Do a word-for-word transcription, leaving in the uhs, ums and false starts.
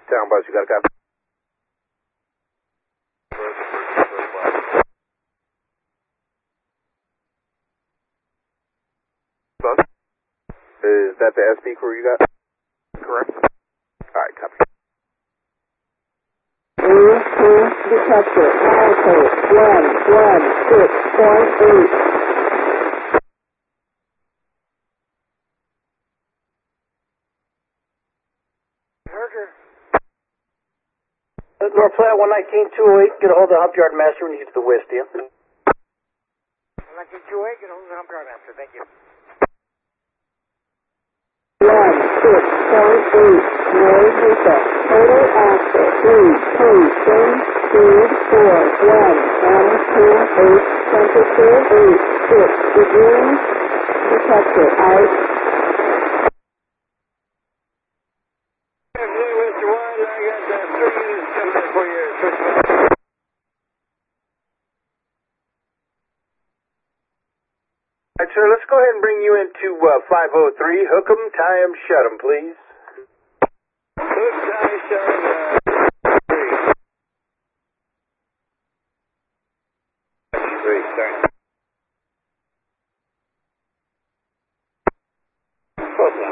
Town bus, you got a copy? Bus? Is that the S P crew you got? Correct. Alright, copy. Three, two, detector, altitude, one, one, six, point eight. Herger. North Flat one nineteen two oh eight, get a hold of the hump yard master when you get to the west, deal. one nineteen two oh eight, get a hold of the hump yard master, thank you. One, six, point eight, Mary Lisa, total access, three, two, three, two, four, one, M two, eight, temperature, eight, six, degrees, detector, out. Blue West one, I got uh, three units coming in for you. Alright, sir, let's go ahead and bring you into uh, five oh three. Hook 'em, tie 'em, shut 'em, please. Hook, tie, shut 'em, uh, three. Three, sorry.